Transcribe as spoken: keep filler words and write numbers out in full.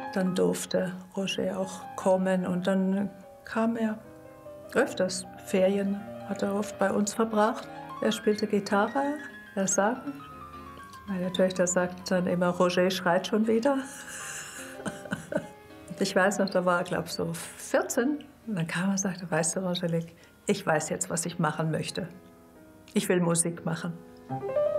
Dann durfte Roger auch kommen und dann kam er öfters. Ferien hat er oft bei uns verbracht. Er spielte Gitarre, er sang. Meine Töchter sagten dann immer, Roger schreit schon wieder. Ich weiß noch, da war er, glaube ich, so vierzehn. Und dann kam er und sagte, weißt du, Angelique, ich weiß jetzt, was ich machen möchte. Ich will Musik machen.